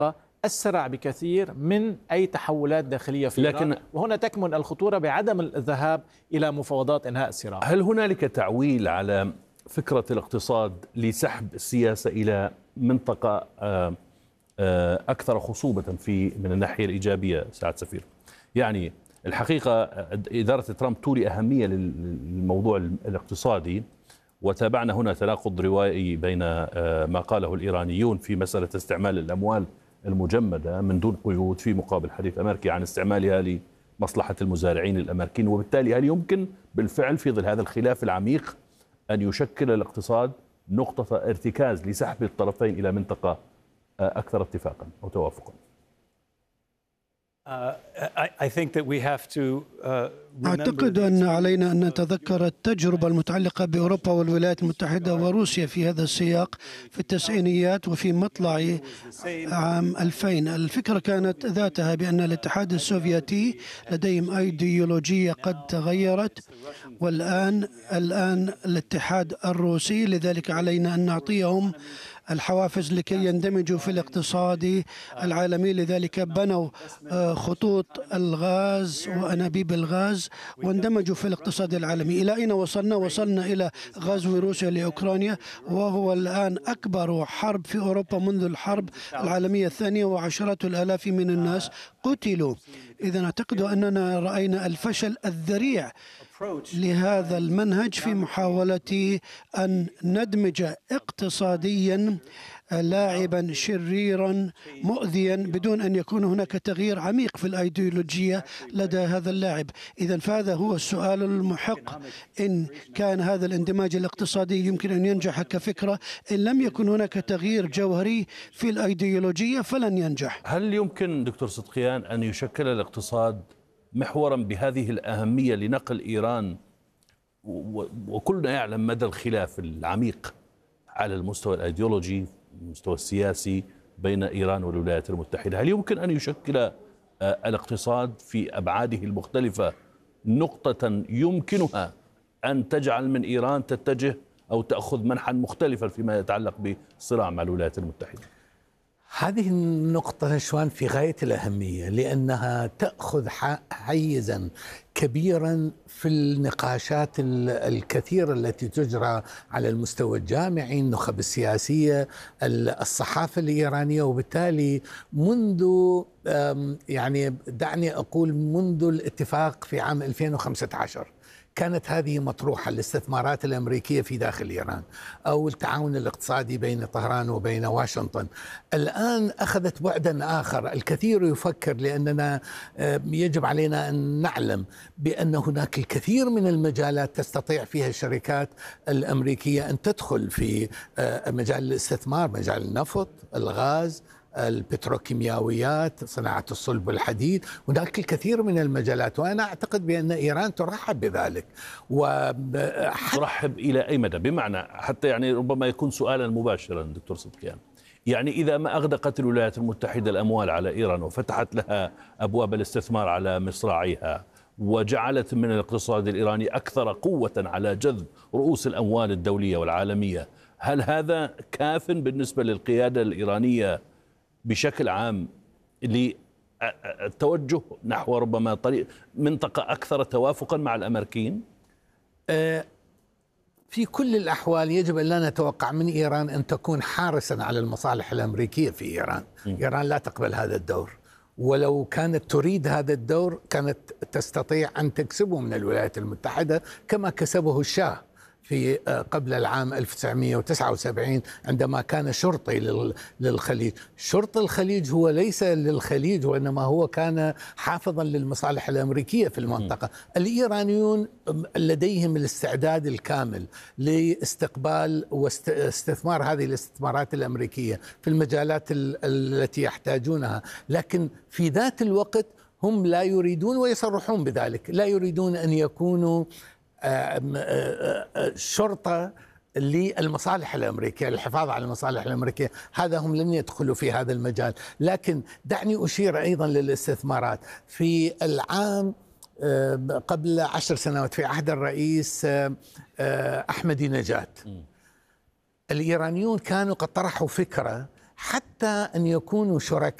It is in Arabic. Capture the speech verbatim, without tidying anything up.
أسرع بكثير من أي تحولات داخلية في لكن إيران، وهنا تكمن الخطورة بعدم الذهاب إلى مفاوضات إنهاء الصراع. هل هنالك تعويل على فكرة الاقتصاد لسحب السياسة إلى منطقة أكثر خصوبة في من الناحية الإيجابية سعادة السفير؟ يعني الحقيقة إدارة ترامب تولي أهمية للموضوع الاقتصادي، وتابعنا هنا تناقض روائي بين ما قاله الإيرانيون في مسألة استعمال الأموال المجمدة من دون قيود في مقابل حديث أمريكي عن استعمالها لمصلحة المزارعين الأمريكيين. وبالتالي هل يمكن بالفعل في ظل هذا الخلاف العميق أن يشكل الاقتصاد نقطة ارتكاز لسحب الطرفين إلى منطقة أكثر اتفاقا أو توافقا؟ أعتقد أن علينا أن نتذكر التجربة المتعلقة بأوروبا والولايات المتحدة وروسيا في هذا السياق في التسعينيات وفي مطلع عام ألفين. الفكرة كانت ذاتها بأن الاتحاد السوفيتي لديهم أيديولوجية قد تغيرت، والآن الآن الاتحاد الروسي، لذلك علينا أن نعطيهم الحوافز لكي يندمجوا في الاقتصاد العالمي. لذلك بنوا خطوط الغاز وأنابيب الغاز واندمجوا في الاقتصاد العالمي. إلى أين وصلنا؟ وصلنا إلى غزو روسيا لأوكرانيا، وهو الآن أكبر حرب في أوروبا منذ الحرب العالمية الثانية، وعشرات الآلاف من الناس قتلوا. إذا أعتقد أننا رأينا الفشل الذريع لهذا المنهج في محاولة أن ندمج اقتصاديا لاعبا شريرا مؤذيا بدون أن يكون هناك تغيير عميق في الأيديولوجية لدى هذا اللاعب. إذا فهذا هو السؤال المحق: إن كان هذا الاندماج الاقتصادي يمكن أن ينجح كفكرة، إن لم يكن هناك تغيير جوهري في الأيديولوجية فلن ينجح. هل يمكن دكتور صدقيان أن يشكل الاقتصاد محورا بهذه الأهمية لنقل إيران، وكلنا يعلم مدى الخلاف العميق على المستوى الأيديولوجي المستوى السياسي بين إيران والولايات المتحدة، هل يمكن أن يشكل الاقتصاد في أبعاده المختلفة نقطة يمكنها أن تجعل من إيران تتجه أو تأخذ منحا مختلفا فيما يتعلق بالصراع مع الولايات المتحدة؟ هذه النقطة نشوان في غاية الأهمية، لأنها تأخذ حيزا كبيرا في النقاشات الكثيرة التي تجرى على المستوى الجامعي، النخب السياسية، الصحافة الإيرانية. وبالتالي منذ يعني دعني أقول منذ الاتفاق في عام ألفين وخمسة عشر كانت هذه مطروحة، الاستثمارات الأمريكية في داخل إيران أو التعاون الاقتصادي بين طهران وبين واشنطن. الآن أخذت بعدا آخر، الكثير يفكر، لأننا يجب علينا أن نعلم بأن هناك الكثير من المجالات تستطيع فيها الشركات الأمريكية أن تدخل في مجال الاستثمار، مجال النفط، الغاز، البتروكيماويات، صناعة الصلب والحديد. هناك الكثير من المجالات، وأنا أعتقد بأن إيران ترحب بذلك. ترحب إلى أي مدى؟ بمعنى حتى يعني ربما يكون سؤالا مباشرا دكتور صدقيان، يعني إذا ما أغدقت الولايات المتحدة الأموال على إيران وفتحت لها أبواب الاستثمار على مصراعيها وجعلت من الاقتصاد الإيراني أكثر قوة على جذب رؤوس الأموال الدولية والعالمية، هل هذا كاف بالنسبة للقيادة الإيرانية بشكل عام للتوجه نحو ربما طريق منطقة أكثر توافقا مع الأمريكيين؟ في كل الأحوال يجب أن لا نتوقع من إيران أن تكون حارسا على المصالح الأمريكية في إيران. م. إيران لا تقبل هذا الدور، ولو كانت تريد هذا الدور كانت تستطيع أن تكسبه من الولايات المتحدة كما كسبه الشاه في قبل العام ألف وتسعمئة وتسعة وسبعين عندما كان شرطي للخليج. شرط الخليج هو ليس للخليج، وإنما هو كان حافظا للمصالح الأمريكية في المنطقة. الإيرانيون لديهم الاستعداد الكامل لاستقبال واستثمار هذه الاستثمارات الأمريكية في المجالات التي يحتاجونها، لكن في ذات الوقت هم لا يريدون ويصرحون بذلك، لا يريدون أن يكونوا شرطة للمصالح الأمريكية، للحفاظ على المصالح الأمريكية. هذا هم لن يدخلوا في هذا المجال. لكن دعني أشير أيضا للاستثمارات. في العام قبل عشر سنوات في عهد الرئيس أحمدي نجاد، الإيرانيون كانوا قد طرحوا فكرة حتى أن يكونوا شركاء